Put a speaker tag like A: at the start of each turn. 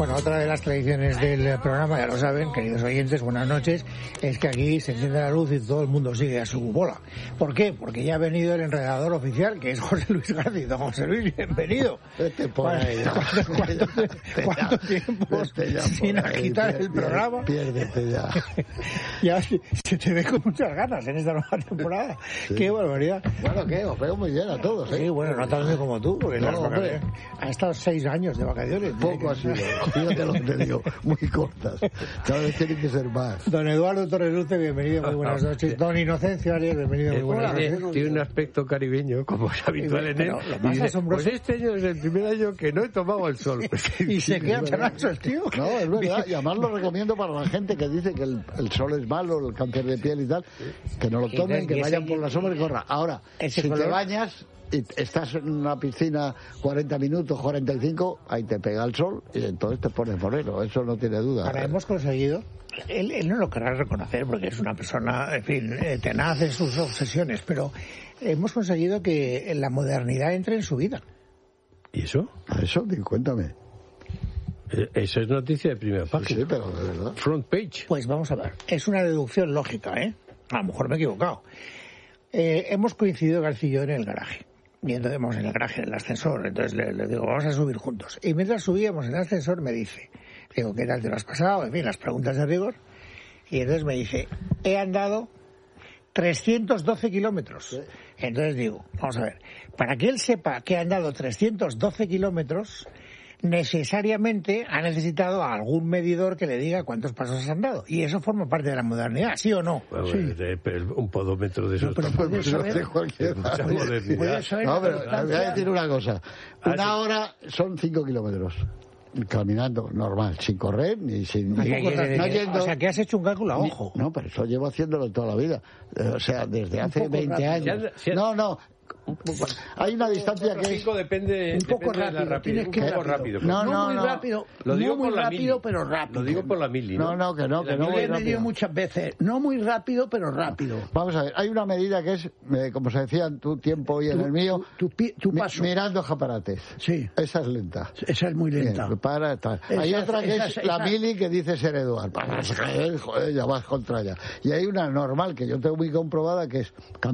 A: Bueno, otra de las tradiciones del programa, ya lo saben, queridos oyentes, buenas noches, es que aquí se enciende la luz y todo el mundo sigue a su bola. ¿Por qué? Porque ya ha venido el enredador oficial, que es José Luis García. Don José Luis, bienvenido. ¿Cuánto tiempo sin agitar el programa?
B: Piérdete ya.
A: Ya se te ve con muchas ganas en esta nueva temporada. Sí. Qué barbaridad.
B: Bueno, ¿qué? Os veo muy bien a todos, ¿eh?
A: Sí, bueno, no tan bien como tú, porque ha estado 6 años de vacaciones.
B: Poco ha sido. Fíjate lo que te digo, muy cortas. Cada vez tienen que ser más.
A: Don Eduardo Torres Luce, bienvenido, muy buenas noches. Don Inocencio Arias, bienvenido, muy buenas noches.
C: Tiene un aspecto caribeño, como es habitual en él.
A: Lo más asombroso...
C: Pues este año es el primer año que no he tomado el sol.
A: Y se queda characho el tío.
B: No, es verdad, y además lo recomiendo para la gente que dice que el sol es malo, el cáncer de piel y tal, que no lo tomen, que vayan por la sombra y corran. Ahora, si te bañas y estás en una piscina 40 minutos, 45, ahí te pega el sol y entonces te pones moreno, eso no tiene duda.
A: Ahora hemos conseguido, él no lo querrá reconocer porque es una persona, en fin, tenaz en sus obsesiones, pero hemos conseguido que la modernidad entre en su vida.
C: ¿Y eso?
B: Eso, cuéntame.
C: Eso es noticia de primera página.
B: Sí, pero de verdad.
C: Front page.
A: Pues vamos a ver, es una deducción lógica, ¿eh? A lo mejor me he equivocado. Hemos coincidido García y yo en el garaje. Y entonces vamos en el garaje, en el ascensor. Entonces le digo, vamos a subir juntos. Y mientras subíamos en el ascensor me dice, digo, ¿qué tal te lo has pasado? En fin, las preguntas de rigor. Y entonces me dice, he andado 312 kilómetros. ¿Sí? Entonces digo, vamos a ver, para que él sepa que ha andado 312 kilómetros, necesariamente ha necesitado a algún medidor que le diga cuántos pasos has andado. Y eso forma parte de la modernidad, ¿sí o no?
C: Bueno,
A: sí.
C: Un podómetro de esos.
B: No, pero puedes saber cualquier
C: mucha modernidad.
B: No, pero voy a decir una cosa. Una hora son 5 kilómetros. Caminando, normal, sin correr ni sin...
A: No yendo... O sea, que has hecho un cálculo a ojo.
B: No, pero eso llevo haciéndolo toda la vida. O sea, desde hace 20 años. No. Hay una distancia que es
C: depende
A: un poco
C: rápido,
A: tienes que
C: ir rápido.
A: No muy rápido,
C: lo digo
A: no muy rápido,
C: mili.
A: Pero rápido.
C: Lo digo por la mili.
B: No, que no
A: voy rápido. Muchas veces, no muy rápido, pero rápido.
B: Vamos a ver, hay una medida que es, como se decía en tu tiempo y en el mío,
A: tu paso.
B: Mirando escaparates.
A: Sí.
B: Esa es lenta.
A: Esa es muy lenta.
B: Bien, para, tal. Hay otra que es la mili que dice Ser Eduard. Joder, ya vas contra ella. Y hay una normal que yo tengo muy comprobada que es